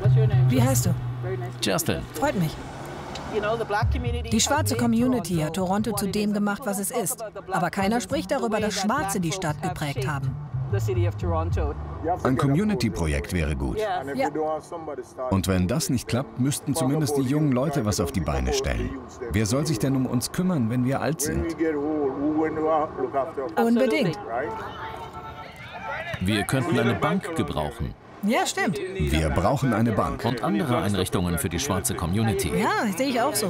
Wie heißt du? Justin. Freut mich. Die schwarze Community hat Toronto zu dem gemacht, was es ist. Aber keiner spricht darüber, dass Schwarze die Stadt geprägt haben. Ein Community-Projekt wäre gut. Ja. Und wenn das nicht klappt, müssten zumindest die jungen Leute was auf die Beine stellen. Wer soll sich denn um uns kümmern, wenn wir alt sind? Unbedingt. Wir könnten eine Bank gebrauchen. Ja, stimmt. Wir brauchen eine Bank. Und andere Einrichtungen für die schwarze Community. Ja, sehe ich auch so.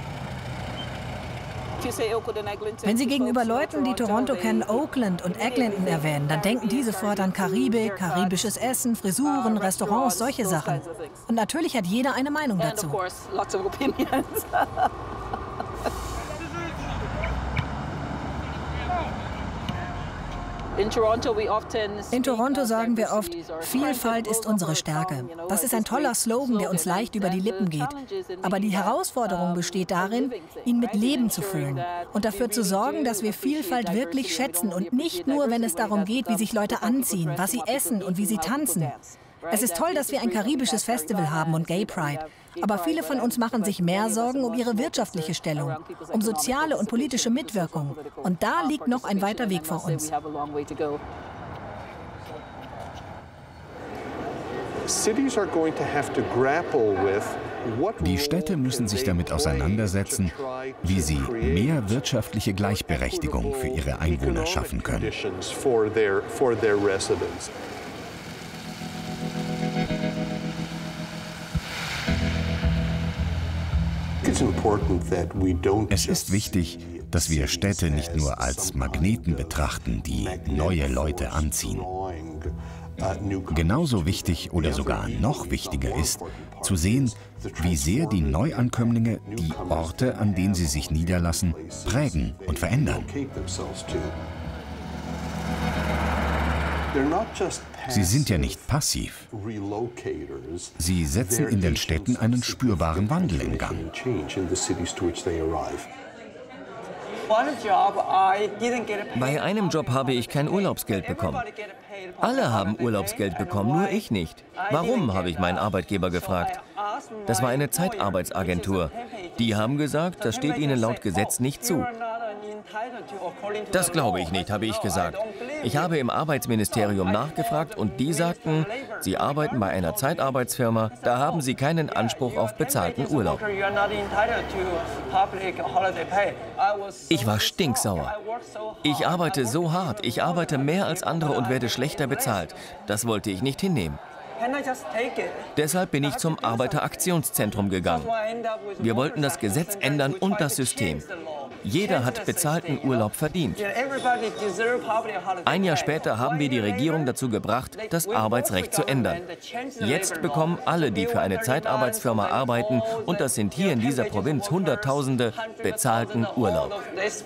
Wenn Sie gegenüber Leuten, die Toronto kennen, Oakland und Eglinton erwähnen, dann denken die sofort an Karibik, karibisches Essen, Frisuren, Restaurants, solche Sachen. Und natürlich hat jeder eine Meinung dazu. In Toronto sagen wir oft, Vielfalt ist unsere Stärke. Das ist ein toller Slogan, der uns leicht über die Lippen geht. Aber die Herausforderung besteht darin, ihn mit Leben zu füllen und dafür zu sorgen, dass wir Vielfalt wirklich schätzen und nicht nur, wenn es darum geht, wie sich Leute anziehen, was sie essen und wie sie tanzen. Es ist toll, dass wir ein karibisches Festival haben und Gay Pride. Aber viele von uns machen sich mehr Sorgen um ihre wirtschaftliche Stellung, um soziale und politische Mitwirkung. Und da liegt noch ein weiter Weg vor uns. Die Städte müssen sich damit auseinandersetzen, wie sie mehr wirtschaftliche Gleichberechtigung für ihre Einwohner schaffen können. Es ist wichtig, dass wir Städte nicht nur als Magneten betrachten, die neue Leute anziehen. Genauso wichtig oder sogar noch wichtiger ist, zu sehen, wie sehr die Neuankömmlinge die Orte, an denen sie sich niederlassen, prägen und verändern. Sie sind ja nicht passiv. Sie setzen in den Städten einen spürbaren Wandel in Gang. Bei einem Job habe ich kein Urlaubsgeld bekommen. Alle haben Urlaubsgeld bekommen, nur ich nicht. Warum, habe ich meinen Arbeitgeber gefragt. Das war eine Zeitarbeitsagentur. Die haben gesagt, das steht ihnen laut Gesetz nicht zu. Das glaube ich nicht, habe ich gesagt. Ich habe im Arbeitsministerium nachgefragt und die sagten, sie arbeiten bei einer Zeitarbeitsfirma, da haben sie keinen Anspruch auf bezahlten Urlaub. Ich war stinksauer. Ich arbeite so hart, ich arbeite mehr als andere und werde schlechter bezahlt. Das wollte ich nicht hinnehmen. Deshalb bin ich zum Arbeiteraktionszentrum gegangen. Wir wollten das Gesetz ändern und das System. Jeder hat bezahlten Urlaub verdient. Ein Jahr später haben wir die Regierung dazu gebracht, das Arbeitsrecht zu ändern. Jetzt bekommen alle, die für eine Zeitarbeitsfirma arbeiten, und das sind hier in dieser Provinz Hunderttausende, bezahlten Urlaub.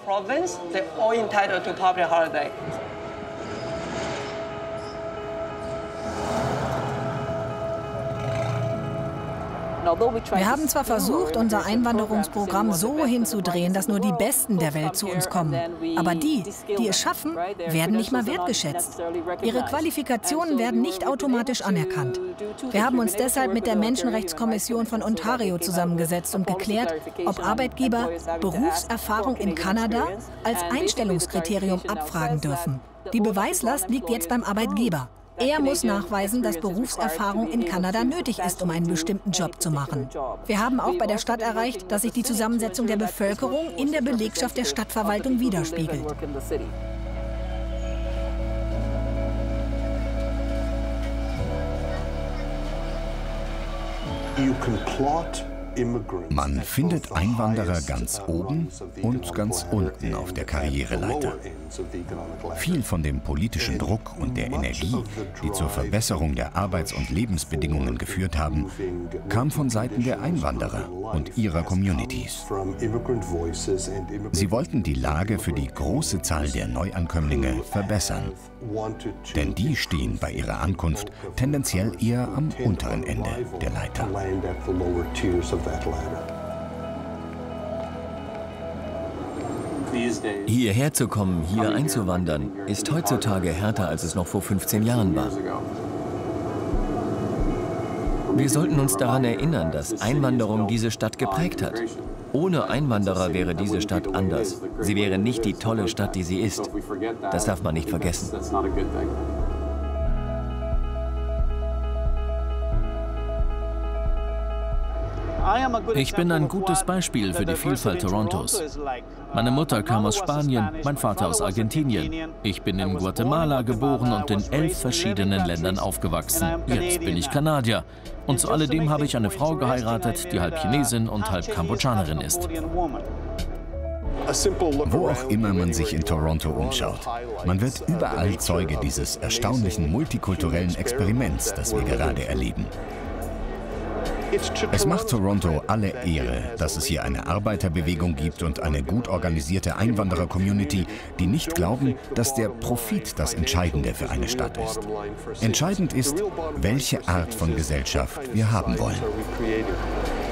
Wir haben zwar versucht, unser Einwanderungsprogramm so hinzudrehen, dass nur die Besten der Welt zu uns kommen. Aber die es schaffen, werden nicht mal wertgeschätzt. Ihre Qualifikationen werden nicht automatisch anerkannt. Wir haben uns deshalb mit der Menschenrechtskommission von Ontario zusammengesetzt und geklärt, ob Arbeitgeber Berufserfahrung in Kanada als Einstellungskriterium abfragen dürfen. Die Beweislast liegt jetzt beim Arbeitgeber. Er muss nachweisen, dass Berufserfahrung in Kanada nötig ist, um einen bestimmten Job zu machen. Wir haben auch bei der Stadt erreicht, dass sich die Zusammensetzung der Bevölkerung in der Belegschaft der Stadtverwaltung widerspiegelt. Man findet Einwanderer ganz oben und ganz unten auf der Karriereleiter. Viel von dem politischen Druck und der Energie, die zur Verbesserung der Arbeits- und Lebensbedingungen geführt haben, kam von Seiten der Einwanderer und ihrer Communities. Sie wollten die Lage für die große Zahl der Neuankömmlinge verbessern. Denn die stehen bei ihrer Ankunft tendenziell eher am unteren Ende der Leiter. Hierher zu kommen, hier einzuwandern, ist heutzutage härter, als es noch vor 15 Jahren war. Wir sollten uns daran erinnern, dass Einwanderung diese Stadt geprägt hat. Ohne Einwanderer wäre diese Stadt anders. Sie wäre nicht die tolle Stadt, die sie ist. Das darf man nicht vergessen. Ich bin ein gutes Beispiel für die Vielfalt Torontos. Meine Mutter kam aus Spanien, mein Vater aus Argentinien. Ich bin in Guatemala geboren und in 11 verschiedenen Ländern aufgewachsen. Jetzt bin ich Kanadier. Und zu alledem habe ich eine Frau geheiratet, die halb Chinesin und halb Kambodschanerin ist. Wo auch immer man sich in Toronto umschaut, man wird überall Zeuge dieses erstaunlichen multikulturellen Experiments, das wir gerade erleben. Es macht Toronto alle Ehre, dass es hier eine Arbeiterbewegung gibt und eine gut organisierte Einwanderer-Community, die nicht glauben, dass der Profit das Entscheidende für eine Stadt ist. Entscheidend ist, welche Art von Gesellschaft wir haben wollen.